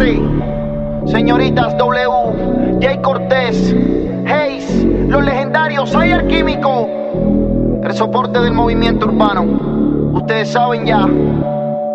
Mase, señoritas W, Jay Cortés, Hayes, los legendarios, Sayar Químico, el soporte del movimiento urbano. Ustedes saben ya.